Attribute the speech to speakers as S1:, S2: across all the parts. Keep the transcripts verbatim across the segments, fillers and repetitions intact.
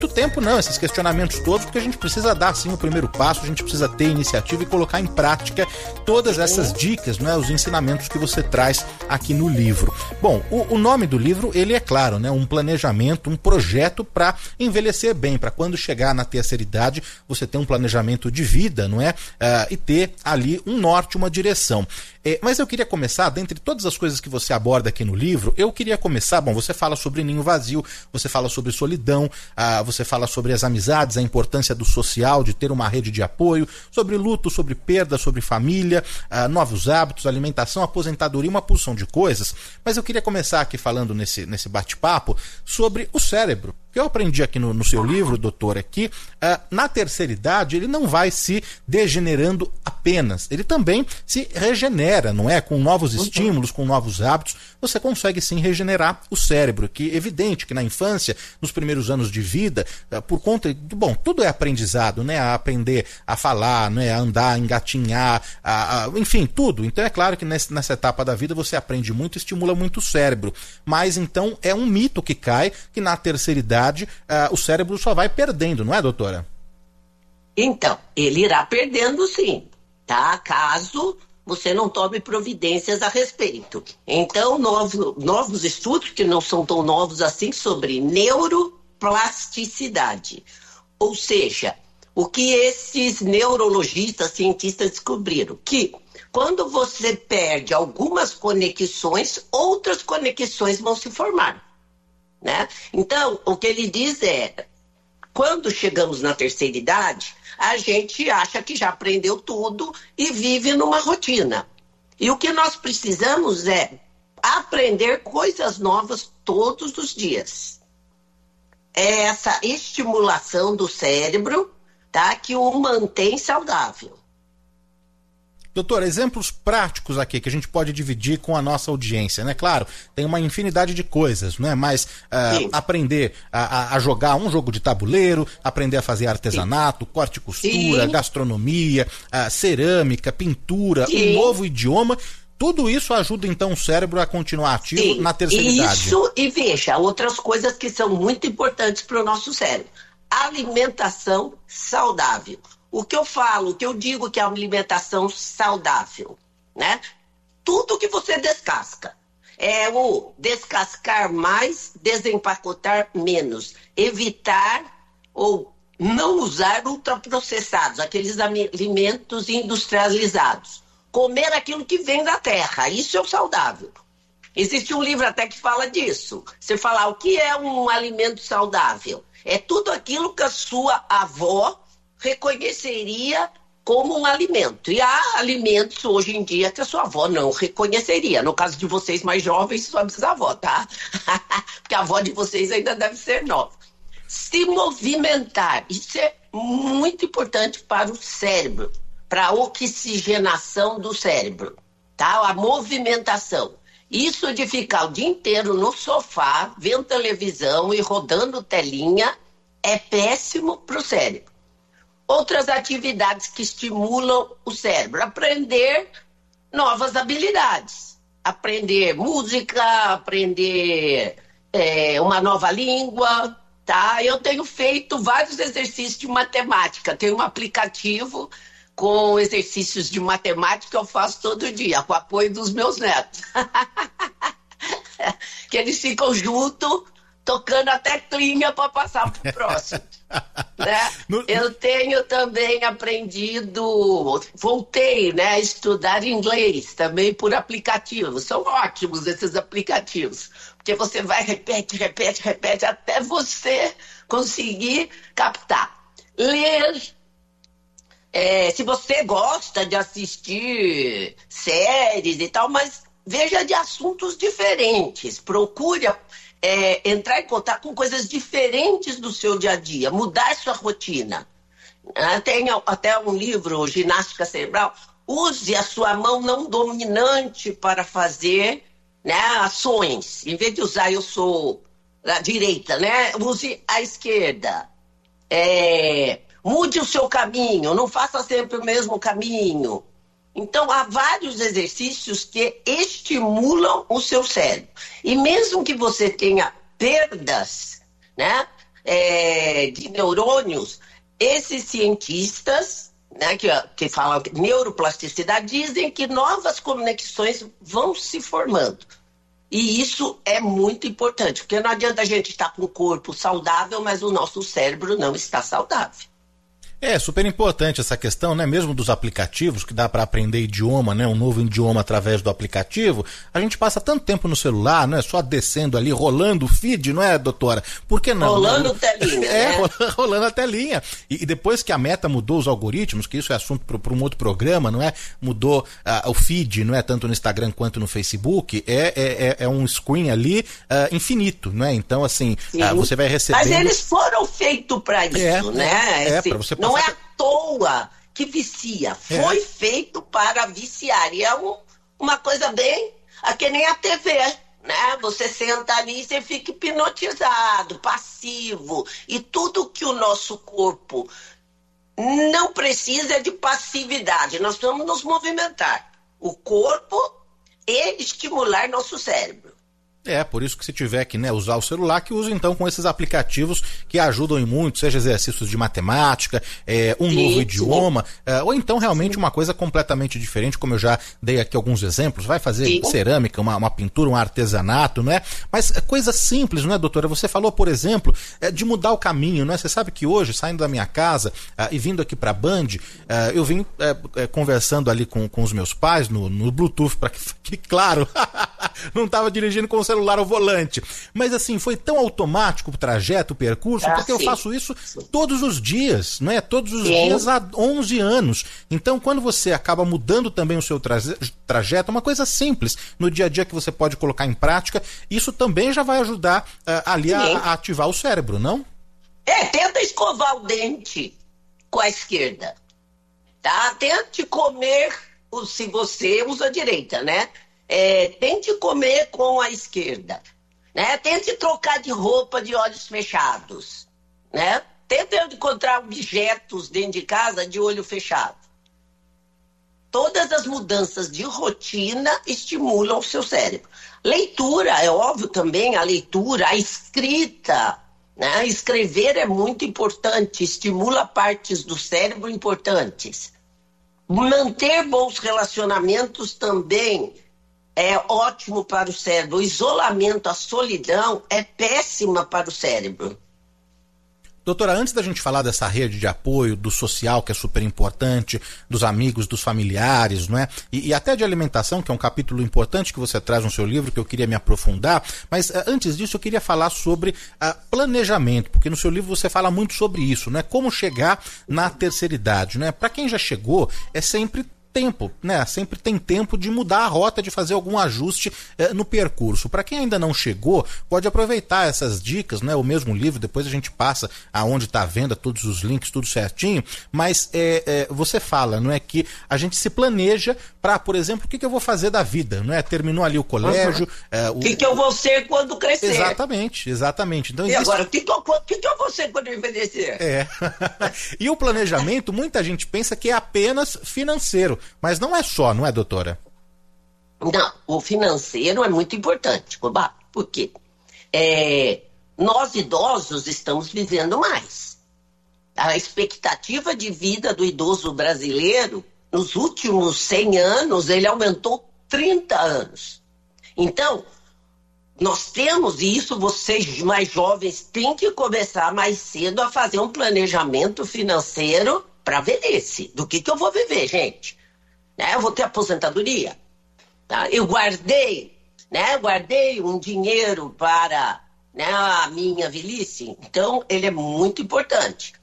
S1: tempo não, esses questionamentos todos, porque a gente precisa dar sim o primeiro passo, a gente precisa ter iniciativa e colocar em prática todas essas dicas, né, os ensinamentos que você traz aqui no livro. Bom, o, o nome do livro, ele é claro, né, um planejamento, um projeto para envelhecer bem, para quando chegar na terceira idade, você ter um planejamento de vida, não é? Uh, e ter ali um norte, uma direção. É, mas eu queria começar, dentre todas as coisas que você aborda aqui no livro, eu queria começar, bom, você fala sobre ninho vazio, você fala sobre solidão, ah, você fala sobre as amizades, a importância do social, de ter uma rede de apoio, sobre luto, sobre perda, sobre família, ah, novos hábitos, alimentação, aposentadoria, uma porção de coisas. Mas eu queria começar aqui falando nesse, nesse bate-papo sobre o cérebro. O que eu aprendi aqui no, no seu livro, doutor, é que uh, na terceira idade ele não vai se degenerando apenas, ele também se regenera, não é? Com novos estímulos, com novos hábitos, você consegue sim regenerar o cérebro, que é evidente que na infância, nos primeiros anos de vida, uh, por conta de, bom, tudo é aprendizado, né? A aprender a falar, né? A andar, a engatinhar, a, a, enfim, tudo. Então é claro que nessa, nessa etapa da vida você aprende muito, estimula muito o cérebro, mas então é um mito que cai, que na terceira idade Uh, o cérebro só vai perdendo, não é, doutora?
S2: Então, ele irá perdendo sim, tá? Caso você não tome providências a respeito. Então, novo, novos estudos, que não são tão novos assim, sobre neuroplasticidade. Ou seja, o que esses neurologistas, cientistas descobriram? Que quando você perde algumas conexões, outras conexões vão se formar. Né? Então, o que ele diz é, quando chegamos na terceira idade, a gente acha que já aprendeu tudo e vive numa rotina. E o que nós precisamos é aprender coisas novas todos os dias. É essa estimulação do cérebro, tá, que o mantém saudável.
S1: Doutor, exemplos práticos aqui que a gente pode dividir com a nossa audiência, né? Claro, tem uma infinidade de coisas, né? Mas uh, aprender a, a jogar um jogo de tabuleiro, aprender a fazer artesanato, Sim. corte e costura, Sim. gastronomia, uh, cerâmica, pintura, Sim. um novo idioma, tudo isso ajuda então o cérebro a continuar ativo Sim. na terceira idade.
S2: Isso, e veja, outras coisas que são muito importantes para o nosso cérebro. Alimentação saudável. O que eu falo, o que eu digo que é uma alimentação saudável, né? Tudo que você descasca. É o descascar mais, desempacotar menos. Evitar ou não usar ultraprocessados, aqueles alimentos industrializados. Comer aquilo que vem da terra, isso é o saudável. Existe um livro até que fala disso. Você falar o que é um alimento saudável? É tudo aquilo que a sua avó reconheceria como um alimento. E há alimentos hoje em dia que a sua avó não reconheceria. No caso de vocês mais jovens, sua bisavó, tá? Porque a avó de vocês ainda deve ser nova. Se movimentar, isso é muito importante para o cérebro, para a oxigenação do cérebro, tá? A movimentação. Isso de ficar o dia inteiro no sofá, vendo televisão e rodando telinha, é péssimo para o cérebro. Outras atividades que estimulam o cérebro. Aprender novas habilidades. Aprender música, aprender é, uma nova língua, tá? Eu tenho feito vários exercícios de matemática. Tenho um aplicativo com exercícios de matemática que eu faço todo dia, com o apoio dos meus netos. Que eles ficam juntos, tocando a teclinha para passar para o próximo. Né? No... Eu tenho também aprendido, voltei, né, a estudar inglês também por aplicativos. São ótimos esses aplicativos, porque você vai, repete, repete, repete, até você conseguir captar. Ler, é, se você gosta de assistir séries e tal, mas veja de assuntos diferentes, procure É, entrar em contato com coisas diferentes do seu dia a dia, mudar sua rotina. Ah, tem até um livro, Ginástica Cerebral. Use a sua mão não dominante para fazer, né, ações. Em vez de usar eu sou a direita, né, use a esquerda. É, mude o seu caminho, não faça sempre o mesmo caminho. Então, há vários exercícios que estimulam o seu cérebro. E mesmo que você tenha perdas, né, é, de neurônios, esses cientistas, né, que, que falam neuroplasticidade, dizem que novas conexões vão se formando. E isso é muito importante, porque não adianta a gente estar com o corpo saudável, mas o nosso cérebro não está saudável.
S1: É super importante essa questão, né? Mesmo dos aplicativos, que dá para aprender idioma, né? Um novo idioma através do aplicativo. A gente passa tanto tempo no celular, né? Só descendo ali, rolando o feed, não é, doutora? Por que não?
S2: Rolando né? telinha,
S1: É,
S2: né?
S1: rolando a telinha. E, e depois que a Meta mudou os algoritmos, que isso é assunto para um outro programa, não é? Mudou uh, o feed, não é? Tanto no Instagram quanto no Facebook. É, é, é um screen ali uh, infinito, não é? Então, assim, uh, você vai recebendo...
S2: Mas eles foram feitos para isso,
S1: é,
S2: né?
S1: É,
S2: Esse...
S1: para você
S2: Não é à toa que vicia. Foi é. feito para viciar. E é um, uma coisa bem... É que nem a T V, né? Você senta ali e você fica hipnotizado, passivo. E tudo que o nosso corpo não precisa é de passividade. Nós vamos nos movimentar. O corpo e estimular nosso cérebro.
S1: É, por isso que se tiver que, né, usar o celular, que use então com esses aplicativos que ajudam em muito, seja exercícios de matemática, é, um sim, novo sim. idioma, é, ou então realmente sim. uma coisa completamente diferente, como eu já dei aqui alguns exemplos, vai fazer sim. cerâmica, uma, uma pintura, um artesanato, não é? Mas é coisa simples, não é, doutora? Você falou, por exemplo, é, de mudar o caminho, não é? Você sabe que hoje, saindo da minha casa é, e vindo aqui pra Band, é, eu vim é, é, conversando ali com, com os meus pais no, no Bluetooth, para que fique claro, não estava dirigindo com o celular ao volante, mas assim, foi tão automático o trajeto, o percurso, ah, porque sim. eu faço isso todos os dias, né? Todos os sim. dias há onze anos. Então, quando você acaba mudando também o seu traje- trajeto, é uma coisa simples, no dia a dia que você pode colocar em prática, isso também já vai ajudar uh, ali a, a ativar o cérebro, não?
S2: É, tenta escovar o dente com a esquerda, tá? Tente comer, se você usa a direita, né? É, tente comer com a esquerda, né? Tente trocar de roupa de olhos fechados, né? Tente encontrar objetos dentro de casa de olho fechado. Todas as mudanças de rotina estimulam o seu cérebro. Leitura, é óbvio também, a leitura, a escrita, né? Escrever é muito importante, estimula partes do cérebro importantes. Manter bons relacionamentos também é ótimo para o cérebro. O isolamento, a solidão é péssima para o cérebro.
S1: Doutora, antes da gente falar dessa rede de apoio, do social, que é super importante, dos amigos, dos familiares, não é? E, e até de alimentação, que é um capítulo importante que você traz no seu livro, que eu queria me aprofundar, mas uh, antes disso eu queria falar sobre uh, planejamento, porque no seu livro você fala muito sobre isso, né? Como chegar na terceira idade, né? Para quem já chegou, é sempre tempo, né? Sempre tem tempo de mudar a rota, de fazer algum ajuste eh, no percurso. Para quem ainda não chegou, pode aproveitar essas dicas, né? O mesmo livro, depois a gente passa aonde está a venda, todos os links, tudo certinho, mas eh, eh, você fala, não é, que a gente se planeja para, por exemplo, o que, que eu vou fazer da vida, não é? Terminou ali o colégio.
S2: Uhum. Eh, o que, que eu vou ser quando crescer?
S1: Exatamente, exatamente. Então,
S2: e
S1: existe...
S2: agora, o que, que, eu, que, que eu vou ser quando eu envelhecer?
S1: É. E o planejamento, muita gente pensa que é apenas financeiro. Mas não é só, não é, doutora?
S2: Não, o financeiro é muito importante, Cobá. Por quê? É, nós idosos estamos vivendo mais. A expectativa de vida do idoso brasileiro, nos últimos cem anos, ele aumentou trinta anos. Então, nós temos, e isso vocês mais jovens têm que começar mais cedo a fazer um planejamento financeiro para a velhice. Do que, que eu vou viver, gente? Né? Eu vou ter aposentadoria. Tá? Eu guardei, né? guardei um dinheiro para, né, a minha velhice. Então, ele é muito importante.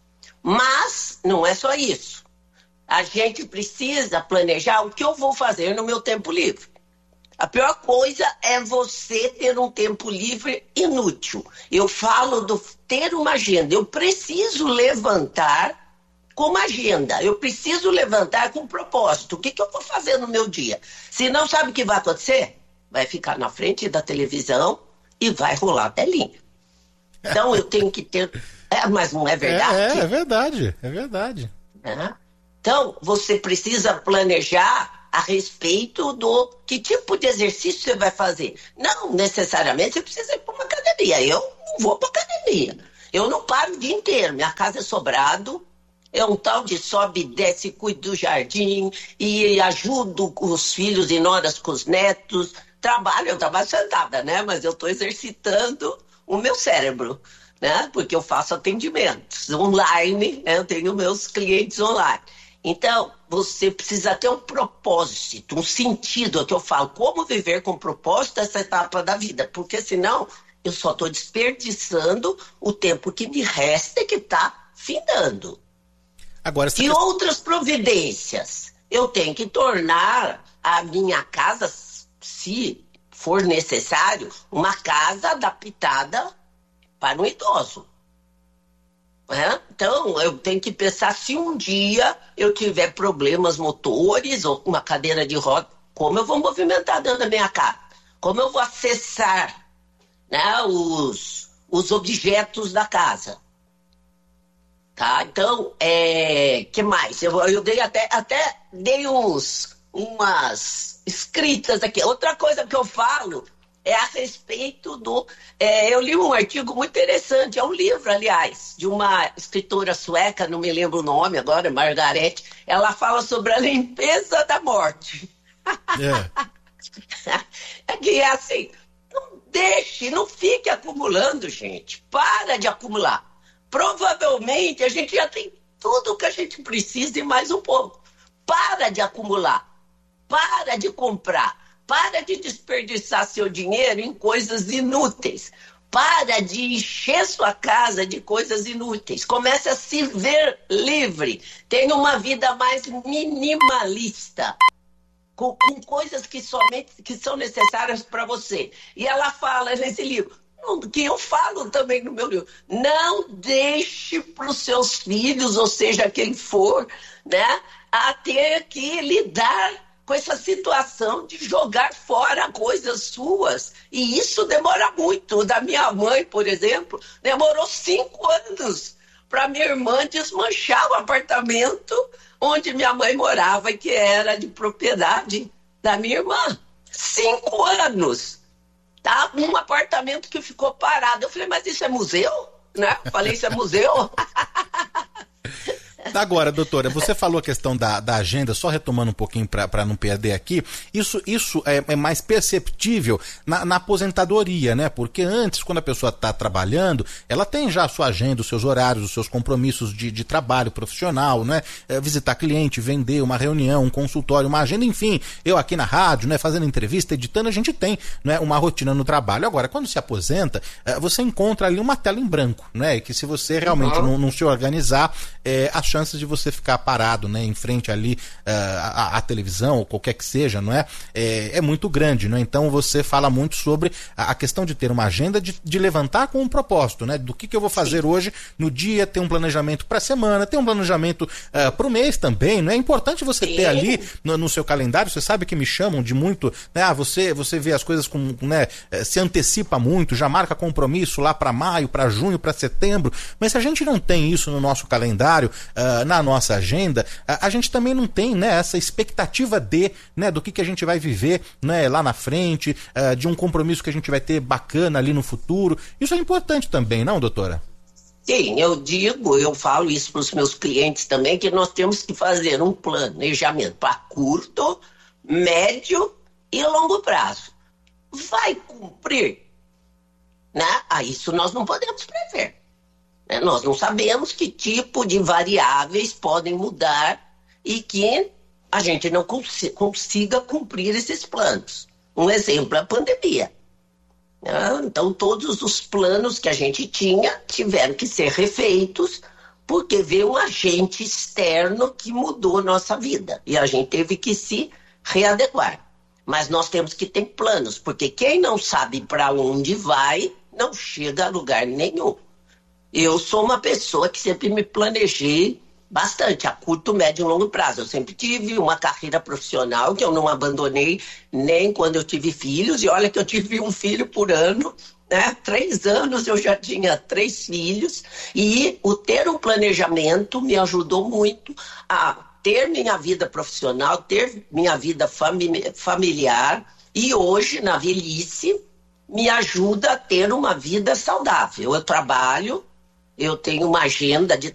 S2: Mas não é só isso. A gente precisa planejar o que eu vou fazer no meu tempo livre. A pior coisa é você ter um tempo livre inútil. Eu falo do ter uma agenda. Eu preciso levantar com uma agenda. Eu preciso levantar com um propósito. O que, que eu vou fazer no meu dia? Se não sabe o que vai acontecer, vai ficar na frente da televisão e vai rolar a telinha. Então eu tenho que ter... É, mas não é verdade?
S1: É, é, é verdade, é verdade.
S2: É. Então você precisa planejar a respeito do que tipo de exercício você vai fazer. Não necessariamente você precisa ir para uma academia. Eu não vou para academia. Eu não paro o dia inteiro, minha casa é sobrado, é um tal de sobe e desce, cuido do jardim e ajudo os filhos e noras com os netos. Trabalho, eu trabalho sentada, né? Mas eu estou exercitando o meu cérebro, né? Porque eu faço atendimentos online, né? Eu tenho meus clientes online. Então, você precisa ter um propósito, um sentido, é o que eu falo, como viver com propósito essa etapa da vida, porque senão eu só estou desperdiçando o tempo que me resta e que está findando.
S1: Agora,
S2: e outras providências, eu tenho que tornar a minha casa, se for necessário, uma casa adaptada para um idoso. É? Então, eu tenho que pensar se um dia eu tiver problemas motores ou uma cadeira de roda, como eu vou movimentar dentro da minha casa? Como eu vou acessar, né, os, os objetos da casa? Tá? Então, é, que mais? Eu, eu dei até, até dei uns, umas escritas aqui. Outra coisa que eu falo é a respeito do... É, eu li um artigo muito interessante, é um livro, aliás, de uma escritora sueca, não me lembro o nome agora, Margaret. Ela fala sobre a limpeza da morte. É, é que é assim, não deixe, não fique acumulando, gente. Para de acumular. Provavelmente a gente já tem tudo o que a gente precisa e mais um pouco. Para de acumular. Para de comprar. Para de desperdiçar seu dinheiro em coisas inúteis. Para de encher sua casa de coisas inúteis. Comece a se ver livre. Tenha uma vida mais minimalista. Com, com coisas que somente que são necessárias para você. E ela fala nesse livro, que eu falo também no meu livro, não deixe para os seus filhos, ou seja, quem for, né, a ter que lidar com essa situação de jogar fora coisas suas. E isso demora muito. Da minha mãe, por exemplo, demorou cinco anos para minha irmã desmanchar o apartamento onde minha mãe morava, que era de propriedade da minha irmã. Cinco anos. Tá? Um apartamento que ficou parado. Eu falei, mas isso é museu? Né? Eu falei, isso é museu?
S1: Agora, doutora, você falou a questão da, da agenda, só retomando um pouquinho para não perder aqui, isso, isso é, é mais perceptível na, na aposentadoria, né? Porque antes, quando a pessoa está trabalhando, ela tem já a sua agenda, os seus horários, os seus compromissos de, de trabalho profissional, né? É, visitar cliente, vender, uma reunião, um consultório, uma agenda, enfim. Eu aqui na rádio, né, fazendo entrevista, editando, a gente tem, né, uma rotina no trabalho. Agora, quando se aposenta, é, você encontra ali uma tela em branco, né? E que se você realmente uhum. não, não se organizar, é, a chance de você ficar parado, né, em frente ali uh, à, à televisão ou qualquer que seja, não é? É, é muito grande, né? Então você fala muito sobre a, a questão de ter uma agenda, de, de levantar com um propósito, né? Do que, que eu vou fazer Sim. hoje no dia, ter um planejamento para a semana, ter um planejamento uh, para o mês também, não é? É importante você Sim. ter ali no, no seu calendário. Você sabe que me chamam de muito, né? Ah, você, você vê as coisas com, né, se antecipa muito, já marca compromisso lá para maio, para junho, para setembro, mas se a gente não tem isso no nosso calendário, uh, na nossa agenda, a, a gente também não tem, né, essa expectativa de, né, do que, que a gente vai viver, né, lá na frente, uh, de um compromisso que a gente vai ter bacana ali no futuro. Isso é importante também, não, doutora?
S2: Sim, eu digo, eu falo isso para os meus clientes também, que nós temos que fazer um planejamento para curto, médio e longo prazo. Vai cumprir? Né? A isso nós não podemos prever. Né? Nós não sabemos que tipo de variáveis podem mudar e que a gente não cons- consiga cumprir esses planos. Um exemplo é a pandemia. Né? Então, todos os planos que a gente tinha tiveram que ser refeitos porque veio um agente externo que mudou nossa vida e a gente teve que se readequar. Mas nós temos que ter planos, porque quem não sabe para onde vai não chega a lugar nenhum. Eu sou uma pessoa que sempre me planejei bastante, a curto, médio e longo prazo. Eu sempre tive uma carreira profissional que eu não abandonei nem quando eu tive filhos, e olha que eu tive um filho por ano, né? Três anos eu já tinha três filhos, e o ter um planejamento me ajudou muito a ter minha vida profissional, ter minha vida fami- familiar, e hoje, na velhice, me ajuda a ter uma vida saudável. Eu trabalho, eu tenho uma agenda de